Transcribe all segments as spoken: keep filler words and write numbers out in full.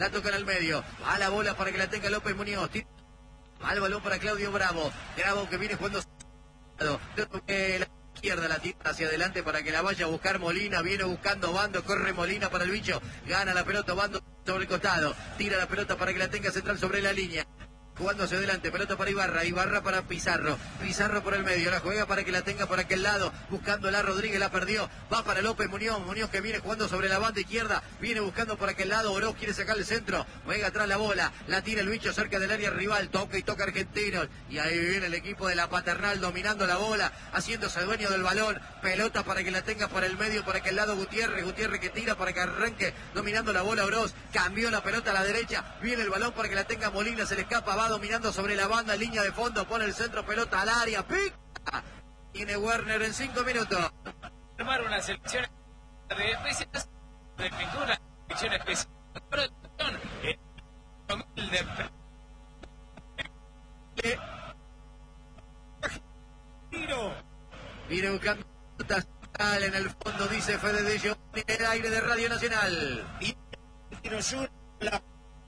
La toca en el medio. A la bola para que la tenga López Muñoz. Al balón para Claudio Bravo. Bravo que viene jugando que la izquierda la tira hacia adelante para que la vaya a buscar Molina. Viene buscando Bando. Corre Molina para el bicho. Gana la pelota Bando sobre el costado. Tira la pelota para que la tenga central sobre la línea. Jugando hacia adelante, pelota para Ibarra, Ibarra para Pizarro, Pizarro por el medio, la juega para que la tenga por aquel lado, buscándola Rodríguez, la perdió, va para López Muñoz, Muñoz que viene jugando sobre la banda izquierda, viene buscando por aquel lado, Oroz quiere sacar el centro, juega atrás la bola, la tira el bicho cerca del área rival, toca y toca Argentinos, y ahí viene el equipo de la Paternal dominando la bola, haciéndose dueño del balón, pelota para que la tenga por el medio, por aquel lado Gutiérrez, Gutiérrez que tira para que arranque, dominando la bola Oroz, cambió la pelota a la derecha, viene el balón para que la tenga Molina, se le escapa, va dominando sobre la banda, línea de fondo, pone el centro, pelota al área, pica. Tiene Werner en cinco minutos. Armar una selección de especiales de pintura, selección especial de protección, de tiro. Viene buscando en el fondo, dice Fede de Giovanni, en el aire de Radio Nacional. Y la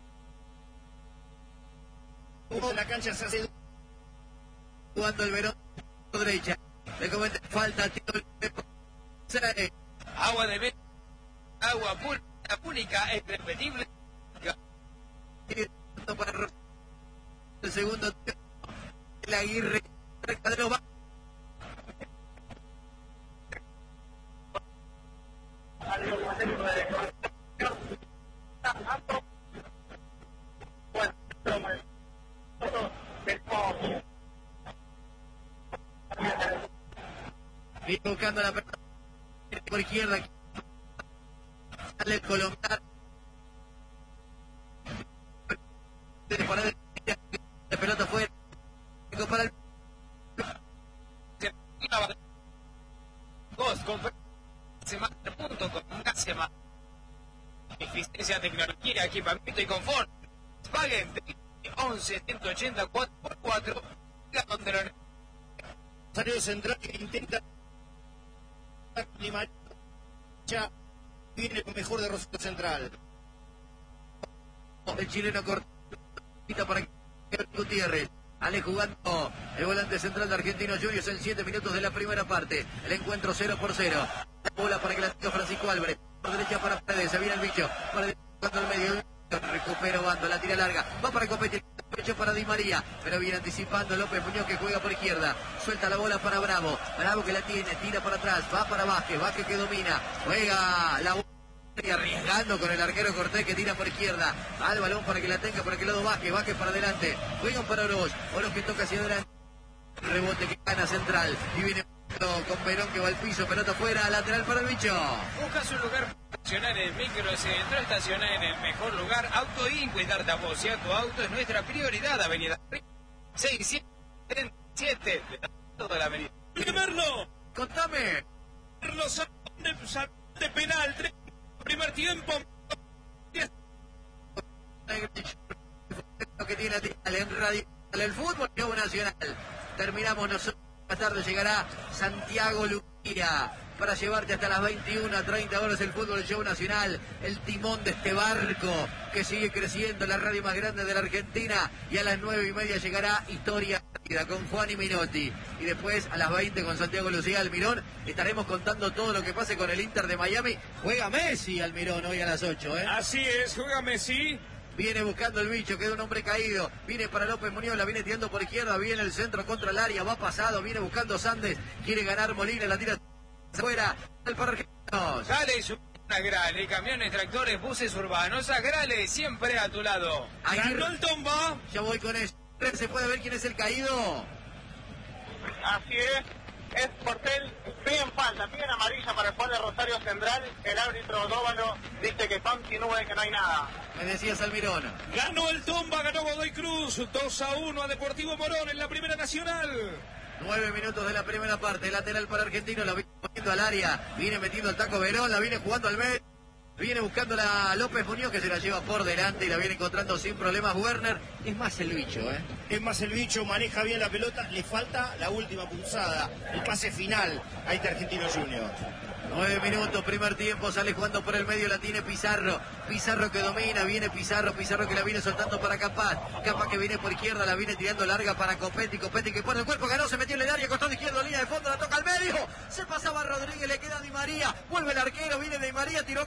la cancha se hace jugando el Verón derecha. Le comete falta tiro. Agua de ver, agua pura, única, es irrepetible. Para el segundo tiempo. El Aguirre de los viene buscando la pelota por izquierda, sale el colombiano de pelota fuera para el dos con semana punto con gracia más eficiencia, tecnología, equipamiento y confort. Paguen once ciento ochenta cuatro por cuatro. Salió central que intenta ya viene con mejor de Rosario Central. El chileno cortita para Gutiérrez. Ale jugando el volante central de Argentinos Juniors en siete minutos de la primera parte. El encuentro cero por cero. La bola para que la tenga Francisco Álvarez. Por derecha para Paredes. Se viene el bicho. Para el medio. Recupera Bando. La tira larga. Va para competir. Pecho para Di María. Pero viene anticipando López Muñoz que juega por izquierda. Suelta la bola para Bravo. Bravo que la tiene. Tira para atrás. Va para Vázquez. Vázquez que domina. Juega la bola. Y arriesgando con el arquero Cortés que tira por izquierda. Al balón para que la tenga por aquel lado Vázquez. Vázquez para adelante. Juegan para Oroz. Oroz que toca hacia adelante. Rebote que gana central. Y viene con Perón que va al piso. Pelota afuera. Lateral para el bicho. Busca su lugar para estacionar el micro centro. Estaciona en el mejor lugar. Auto In. Cuidar a vos y a tu auto es nuestra prioridad. Avenida seiscientos setenta y siete. Toda la avenida. ¡Merlo! ¡Contame! Merlo de penal. Primer tiempo. Lo que tiene en radio el fútbol show nacional. Terminamos nosotros. Más tarde llegará Santiago Lucía para llevarte hasta las veintiuna treinta horas el fútbol show nacional, el timón de este barco que sigue creciendo, la radio más grande de la Argentina. Y a las nueve y media llegará Historia con Juan y Minotti. Y después a las veinte con Santiago Lucía Almirón estaremos contando todo lo que pase con el Inter de Miami. Juega Messi Almirón hoy a las ocho, ¿eh? Así es, juega Messi. Viene buscando el bicho, queda un hombre caído. Viene para López Muñoz, la viene tirando por izquierda. Viene el centro contra el área, va pasado. Viene buscando Sandes, quiere ganar Molina, la tira afuera. El para Argentinos. Dale, su Agrale, camiones, tractores, buses urbanos. Agrale, siempre a tu lado. Ganó el Tomba. Ya voy con eso. ¿Se puede ver quién es el caído? Así es. Es Portel, piden falta, piden amarilla para el jugador de Rosario Central. El árbitro Dóvalo dice que continúe, que no hay nada. Me decías Almirón. Ganó el Tomba, ganó Godoy Cruz, dos a uno a Deportivo Morón en la Primera Nacional. Nueve minutos de la primera parte, lateral para Argentino, la viene metiendo al área, viene metiendo el taco Verón, la viene jugando al medio. Viene buscando la López Muñoz que se la lleva por delante y la viene encontrando sin problemas Werner. Es más el bicho, ¿eh? Es más el bicho, maneja bien la pelota, le falta la última pulsada, el pase final a este Argentino Junior. Nueve minutos, primer tiempo, sale jugando por el medio, la tiene Pizarro. Pizarro que domina, viene Pizarro, Pizarro que la viene soltando para Campas. Campas que viene por izquierda, la viene tirando larga para Copetti. Copetti que pone el cuerpo, ganó, se metió en el área, costado izquierdo, línea de fondo, la toca al medio. Se pasaba Rodríguez, le queda Di María. Vuelve el arquero, viene Di María, tiró a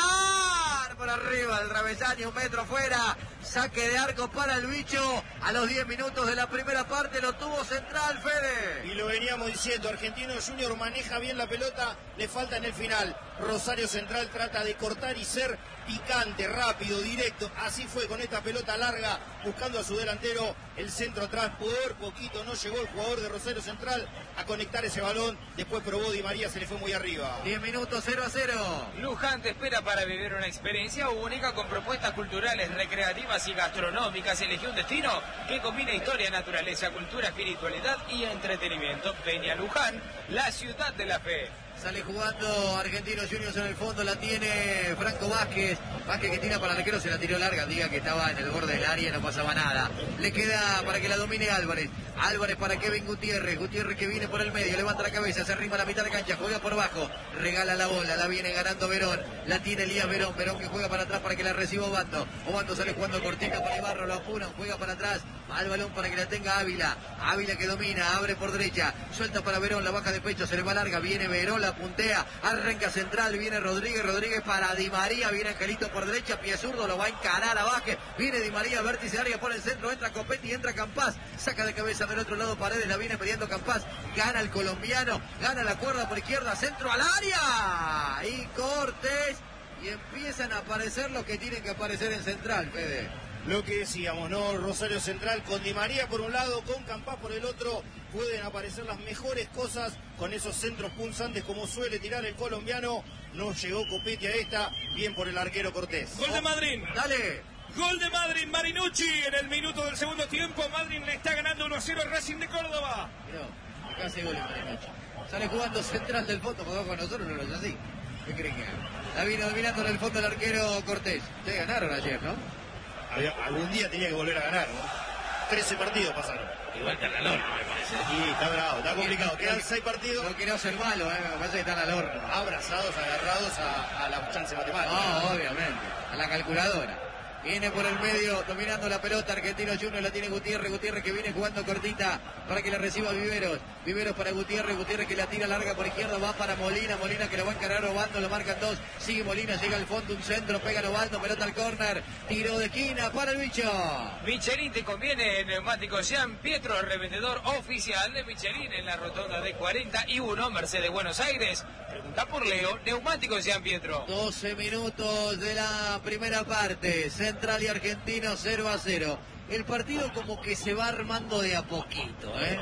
colocar por arriba del travesaño, un metro fuera. Saque de arco para el bicho. A los diez minutos de la primera parte lo tuvo Central, Fede. Y lo veníamos diciendo, Argentinos Juniors maneja bien la pelota, le falta en el final. Rosario Central trata de cortar y ser picante, rápido, directo. Así fue con esta pelota larga, buscando a su delantero. El centro atrás, por poquito no llegó el jugador de Rosario Central a conectar ese balón. Después probó Di María, se le fue muy arriba. diez minutos, cero a cero. Luján te espera para vivir una experiencia única con propuestas culturales, recreativas y gastronómicas. Eligió un destino que combina historia, naturaleza, cultura, espiritualidad y entretenimiento. Peña Luján, la ciudad de la fe. Sale jugando Argentinos Juniors en el fondo, la tiene Franco Vázquez. Vázquez que tira para el arquero, se la tiró larga, diga que estaba en el borde del área, no pasaba nada. Le queda para que la domine Álvarez. Álvarez para Kevin Gutiérrez. Gutiérrez que viene por el medio, levanta la cabeza, se arrima a la mitad de cancha, juega por bajo, regala la bola, la viene ganando Verón. La tiene Elías Verón, Verón que juega para atrás para que la reciba Obando. Obando sale jugando cortito para Ibarro, lo apuran, juega para atrás, va el balón para que la tenga Ávila. Ávila que domina, abre por derecha, suelta para Verón, la baja de pecho, se le va larga, viene Verón, la puntea, arranca Central, viene Rodríguez, Rodríguez para Di María, viene Angelito por derecha, pie zurdo, lo va a encarar a Vázquez, viene Di María, vértice área por el centro, entra Copetti, entra Campas, saca de cabeza del otro lado Paredes, la viene pidiendo Campas, gana el colombiano, gana la cuerda por izquierda, centro al área, y Cortés, y empiezan a aparecer los que tienen que aparecer en Central, Fede. Lo que decíamos, ¿no? Rosario Central con Di María por un lado, con Campas por el otro, pueden aparecer las mejores cosas con esos centros punzantes como suele tirar el colombiano. No llegó Copetti a esta, bien por el arquero Cortés. Gol de Madrid. Dale. Gol de Madrid, Marinucci en el minuto del segundo tiempo. Madrid le está ganando uno a cero al Racing de Córdoba. Mirá, acá hace gol en Marinucci. Sale jugando Central del fondo, jugó con nosotros, no lo es así. ¿Qué creen que haga? La vino dominando en el fondo el arquero Cortés. Ustedes ganaron ayer, ¿no? Había, algún día tenía que volver a ganar, ¿no? trece partidos pasaron. Igual está al horno, me parece. Sí, está bravo, está complicado. Quedan seis partidos. No quiero ser malo, ¿eh? Me parece que están al horno. Abrazados, agarrados a, a la chance matemática. No, obviamente. A la calculadora. Viene por el medio, dominando la pelota, Argentinos Juniors, la tiene Gutiérrez, Gutiérrez que viene jugando cortita para que la reciba Viveros, Viveros para Gutiérrez, Gutiérrez que la tira larga por izquierda, va para Molina, Molina que lo va a encarar Obando, lo marcan dos, sigue Molina, llega al fondo, un centro, pega a Obando, pelota al córner, tiro de esquina para el bicho. Michelin te conviene, neumático Jean Pietro, revendedor oficial de Michelin en la rotonda de cuarenta y uno, Mercedes Buenos Aires. Pregunta por Leo, neumático Jean Pietro. doce minutos de la primera parte, Central y Argentino cero a cero. El partido como que se va armando de a poquito, ¿eh?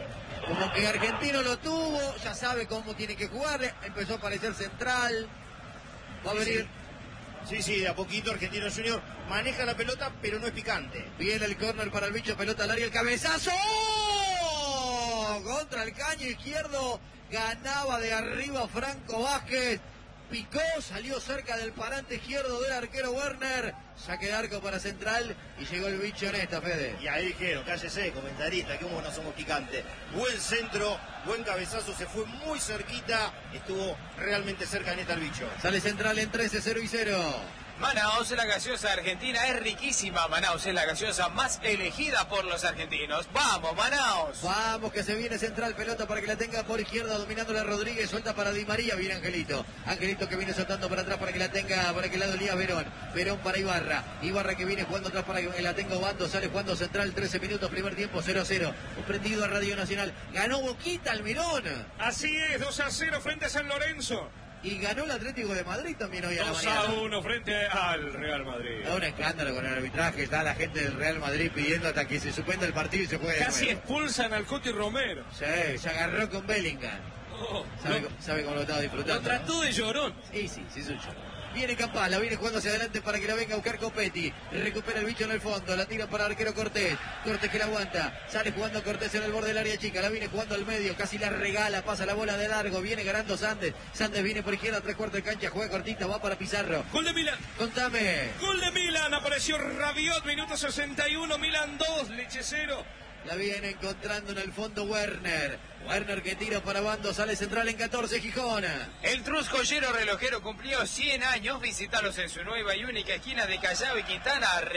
Como que Argentino lo tuvo, ya sabe cómo tiene que jugarle, empezó a aparecer Central, va a venir... Sí, sí, de a poquito Argentinos Juniors maneja la pelota, pero no es picante. Viene el córner para el bicho, pelota al área, el cabezazo contra el caño izquierdo, ganaba de arriba Franco Vázquez, picó, salió cerca del parante izquierdo del arquero Werner, saque de arco para Central y llegó el bicho en esta, Fede. Y ahí dijeron, cállese, comentarista, que como no somos picantes. Buen centro, buen cabezazo, se fue muy cerquita, estuvo realmente cerca en esta el bicho. Sale Central en trece, cero y cero. Manaos, la gaseosa argentina es riquísima. Manaos es la gaseosa más elegida por los argentinos. ¡Vamos, Manaos! Vamos, que se viene Central, pelota para que la tenga por izquierda, dominándola Rodríguez, suelta para Di María, viene Angelito. Angelito que viene soltando para atrás para que la tenga, para que la dolía Verón. Verón para Ibarra. Ibarra que viene jugando atrás para que la tenga Obando, sale jugando Central, trece minutos, primer tiempo, cero a cero. Prendido a Radio Nacional. Ganó Boquita Almirón. Así es, dos a cero frente a San Lorenzo. Y ganó el Atlético de Madrid también hoy a la dos mañana. a uno frente al Real Madrid. Es un escándalo con el arbitraje, está la gente del Real Madrid pidiendo hasta que se suspenda el partido y se juegue de Casi nuevo. expulsan al Coti Romero. Sí, se agarró con Bellingham. Oh, ¿Sabe, lo, sabe cómo lo estaba disfrutando? lo trató ¿no? de llorón. Sí, sí, sí, soy yo. Viene Campas, la viene jugando hacia adelante para que la venga a buscar Copetti. Recupera el bicho en el fondo, la tira para el arquero Cortés. Cortés que la aguanta, sale jugando Cortés en el borde del área chica, la viene jugando al medio, casi la regala, pasa la bola de largo, viene ganando Sandes. Sandes viene por izquierda, tres cuartos de cancha, juega cortita, va para Pizarro. Gol de Milan. Contame. Gol de Milan, apareció Rabiot, minuto sesenta y uno, Milan dos, Leche cero. La viene encontrando en el fondo Werner. Werner que tira para Bando, sale central en catorce, Gijón. El Trus Joyero Relojero cumplió cien años. Visítalos en su nueva y única esquina de Callao y Quintana.